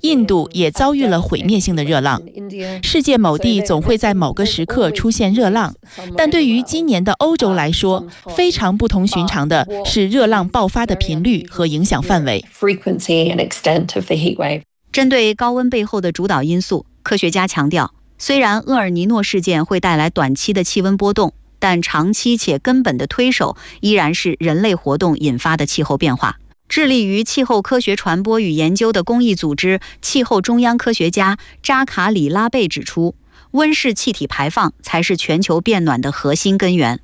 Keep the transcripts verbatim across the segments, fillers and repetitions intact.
印度也遭遇了毁灭性的热浪。世界某地总会在某个时刻出现热浪，但对于今年的欧洲来说，非常不同寻常的是热浪爆发的频率和影响范围。 针对高温背后的主导因素，科学家强调，虽然厄尔尼诺事件会带来短期的气温波动，但长期且根本的推手依然是人类活动引发的气候变化。致力于气候科学传播与研究的公益组织气候中央科学家扎卡里拉贝指出，温室气体排放才是全球变暖的核心根源。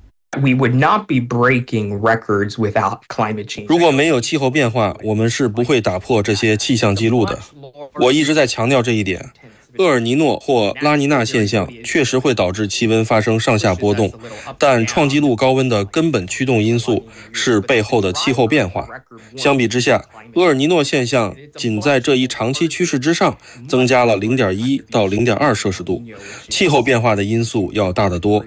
如果没有气候变化，我们是不会打破这些气象记录的。我一直在强调这一点。厄尔尼诺或拉尼娜现象确实会导致气温发生上下波动，但创纪录高温的根本驱动因素是背后的气候变化。相比之下，厄尔尼诺现象仅在这一长期趋势之上增加了 零点一 到 零点二 摄氏度，气候变化的因素要大得多。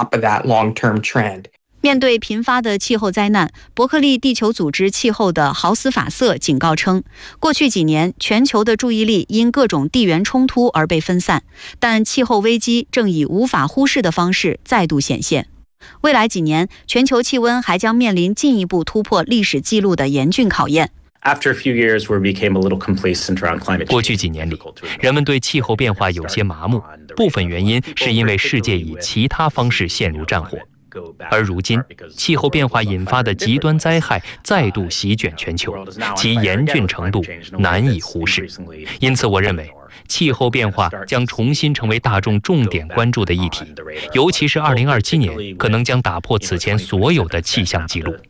面对频发的气候灾难，伯克利地球组织气候的豪斯法瑟警告称，过去几年全球的注意力因各种地缘冲突而被分散，但气候危机正以无法忽视的方式再度显现。未来几年，全球气温还将面临进一步突破历史记录的严峻考验。 过去几年里，人们对气候变化有些麻木，部分原因是因为世界以其他方式陷入战火。而如今，气候变化引发的极端灾害再度席卷全球，其严峻程度难以忽视。因此，我认为气候变化将重新成为大众重点关注的议题，尤其是二零二七年可能将打破此前所有的气象记录。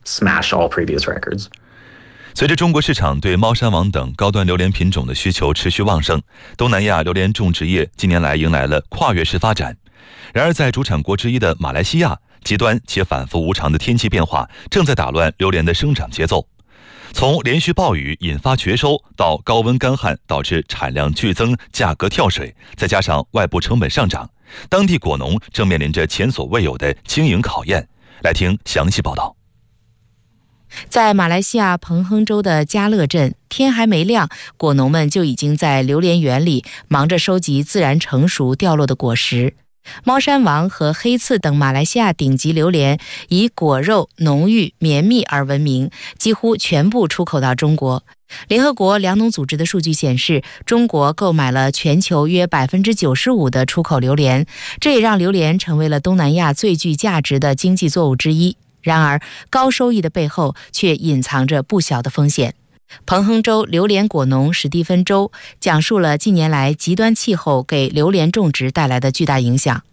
随着中国市场对猫山王等高端榴莲品种的需求持续旺盛，东南亚榴莲种植业近年来迎来了跨越式发展。然而，在主产国之一的马来西亚，极端且反复无常的天气变化正在打乱榴莲的生长节奏。从连续暴雨引发绝收，到高温干旱导致产量剧增、价格跳水，再加上外部成本上涨，当地果农正面临着前所未有的经营考验。来听详细报道。 在马来西亚彭亨州的嘉乐镇，天还没亮，果农们就已经在榴莲园里忙着收集自然成熟掉落的果实。猫山王和黑刺等马来西亚顶级榴莲以果肉浓郁绵密而闻名，几乎全部出口到中国。联合国粮农组织的数据显示，中国购买了全球约 百分之九十五 的出口榴莲，这也让榴莲成为了东南亚最具价值的经济作物之一。然而，高收益的背后却隐藏着不小的风险。彭亨州榴莲果农史蒂芬州讲述了近年来极端气候给榴莲种植带来的巨大影响。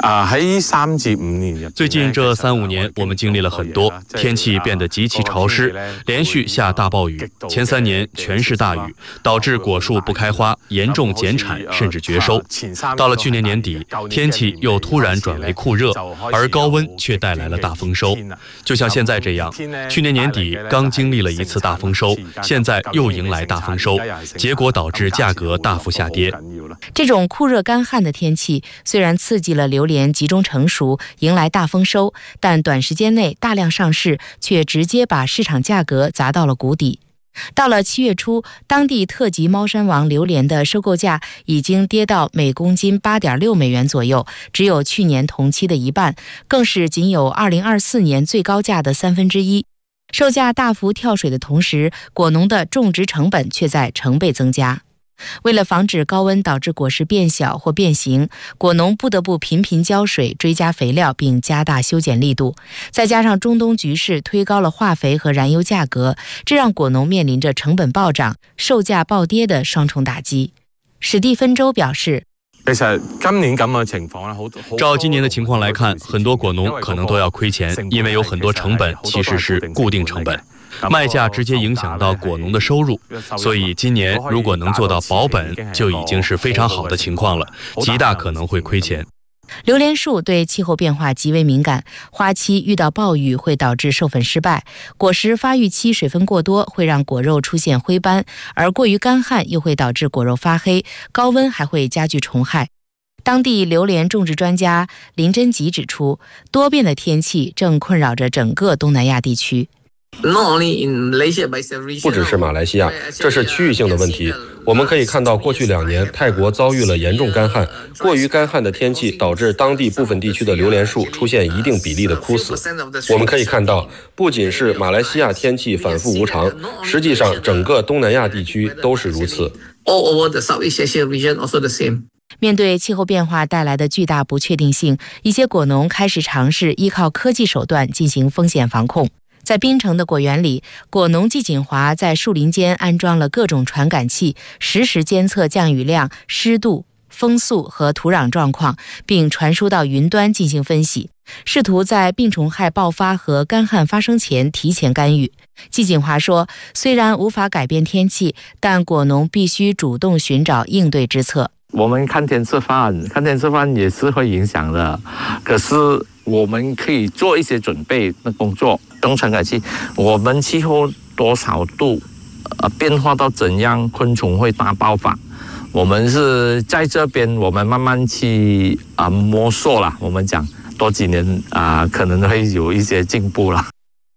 最近这三五年，我们经历了很多，天气变得极其潮湿，连续下大暴雨。前三年全是大雨，导致果树不开花，严重减产甚至绝收。到了去年年底，天气又突然转为酷热，而高温却带来了大丰收。就像现在这样，去年年底刚经历了一次大丰收，现在又迎来大丰收，结果导致价格大幅下跌。 这种酷热干旱的天气虽然刺激了榴莲集中成熟，迎来大丰收，但短时间内大量上市，却直接把市场价格砸到了谷底。到了七月初，当地特级猫山王榴莲的收购价已经跌到每公斤 八点六美元左右，只有去年同期的一半，更是仅有二零二四年最高价的三分之一。售价大幅跳水的同时，果农的种植成本却在成倍增加。为了防止高温导致果实变小或变形，果农不得不频频浇水、追加肥料，并加大修剪力度。再加上中东局势推高了化肥和燃油价格，这让果农面临着成本暴涨、售价暴跌的双重打击。史蒂芬州表示， 照今年的情况来看，很多果农可能都要亏钱，因为有很多成本其实是固定成本，卖价直接影响到果农的收入，所以今年如果能做到保本，就已经是非常好的情况了，极大可能会亏钱。 榴莲树对气候变化极为敏感，花期遇到暴雨会导致授粉失败，果实发育期水分过多会让果肉出现灰斑，而过于干旱又会导致果肉发黑，高温还会加剧虫害。当地榴莲种植专家林真吉指出，多变的天气正困扰着整个东南亚地区。 不只是马来西亚，这是区域性的问题。我们可以看到，过去两年泰国遭遇了严重干旱，过于干旱的天气导致当地部分地区的榴莲树出现一定比例的枯死。我们可以看到，不仅是马来西亚天气反复无常，实际上整个东南亚地区都是如此。 面对气候变化带来的巨大不确定性，一些果农开始尝试依靠科技手段进行风险防控。在槟城的果园里，果农季锦华在树林间安装了各种传感器，实时监测降雨量、湿度、风速和土壤状况，并传输到云端进行分析，试图在病虫害爆发和干旱发生前提前干预。季锦华说，虽然无法改变天气，但果农必须主动寻找应对之策。 我们看天吃饭，看天吃饭也是会影响的，可是我们可以做一些准备的工作。用传感器，我们气候多少度，呃，变化到怎样，昆虫会大爆发。我们是在这边，我们慢慢去啊、呃、摸索啦。我们讲多几年啊、呃，可能会有一些进步啦。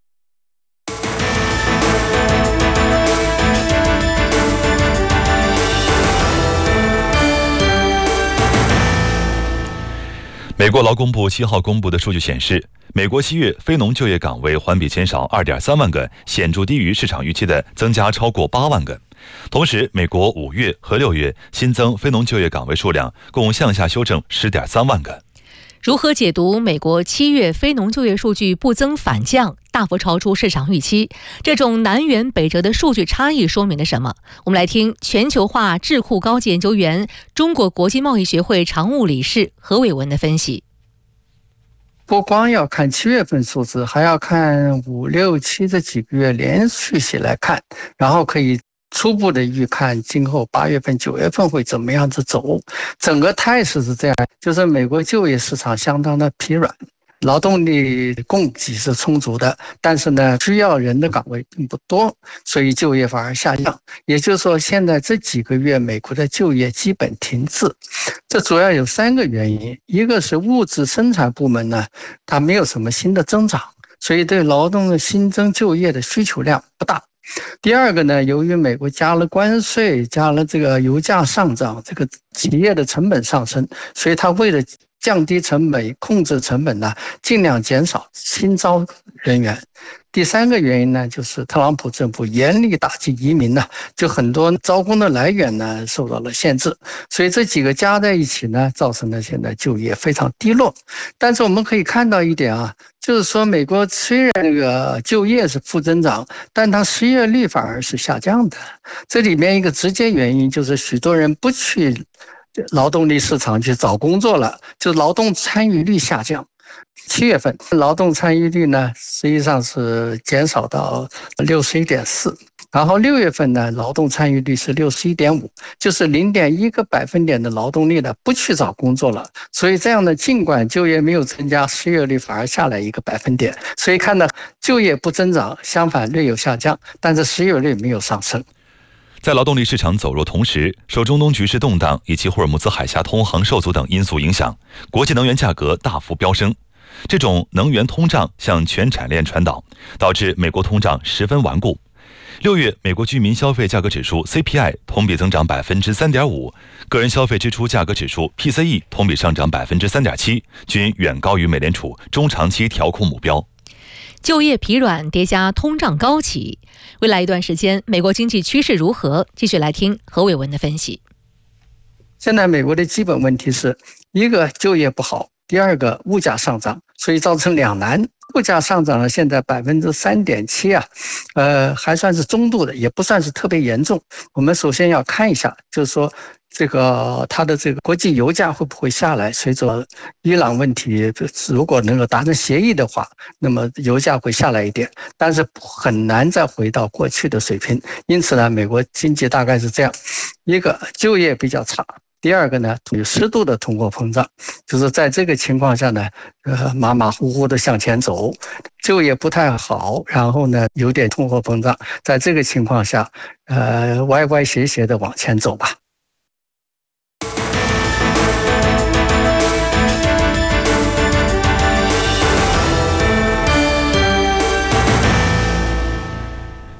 美国劳工部七号公布的数据显示，美国七月非农就业岗位环比减少 二点三万个，显著低于市场预期的增加超过八万个。同时，美国五月和六月新增非农就业岗位数量共向下修正 十点三万个。 如何解读美国七月非农就业数据不增反降，大幅超出市场预期？这种南辕北辙的数据差异说明了什么？我们来听全球化智库高级研究员、中国国际贸易学会常务理事何伟文的分析。 不光要看七月份数字，还要看五六七这几个月连续起来看，然后可以初步的预看今后八月份九月份会怎么样子走。整个态势是这样，就是美国就业市场相当的疲软，劳动力供给是充足的，但是呢需要人的岗位并不多，所以就业反而下降。也就是说，现在这几个月美国的就业基本停滞。这主要有三个原因，一个是物质生产部门呢，它没有什么新的增长，所以对劳动的新增就业的需求量不大。第二个呢，由于美国加了关税，加了这个油价上涨，这个企业的成本上升，所以它为了降低成本、控制成本呢，尽量减少新招人员。第三个原因呢，就是特朗普政府严厉打击移民呢，就很多招工的来源呢受到了限制，所以这几个加在一起呢，造成了现在就业非常低落。但是我们可以看到一点啊，就是说美国虽然这个就业是负增长，但它失业率反而是下降的。这里面一个直接原因就是许多人不去劳动力市场去找工作了，就劳动参与率下降。七月份劳动参与率呢，实际上是减少到 六十一点四， 然后六月份呢，劳动参与率是 六十一点五， 就是 零点一个百分点的劳动力呢不去找工作了。所以这样的，尽管就业没有增加，失业率反而下来一个百分点。所以看到就业不增长，相反略有下降，但是失业率没有上升。 在劳动力市场走弱同时，受中东局势动荡以及霍尔木兹海峡通航受阻等因素影响，国际能源价格大幅飙升。这种能源通胀向全产业链传导，导致美国通胀十分顽固。六月美国居民消费价格指数 C P I 同比增长 百分之三点五， 个人消费支出价格指数 P C E 同比上涨 百分之三点七， 均远高于美联储中长期调控目标。 就业疲软叠加通胀高企，未来一段时间美国经济趋势如何？继续来听何伟文的分析。 现在美国的基本问题是，一个就业不好，第二个物价上涨，所以造成两难。物价上涨了，现在 百分之三点七 啊，呃，还算是中度的，也不算是特别严重。我们首先要看一下，就是说这个它的这个国际油价会不会下来？随着伊朗问题如果能够达成协议的话，那么油价会下来一点，但是很难再回到过去的水平。因此呢，美国经济大概是这样：一个就业比较差。第二个呢，有适度的通货膨胀，就是在这个情况下呢，呃，马马虎虎的向前走，就业不太好，然后呢，有点通货膨胀，在这个情况下，呃，歪歪斜斜的往前走吧。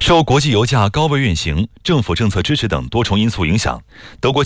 受国际油价高位运行、政府政策支持等多重因素影响，德国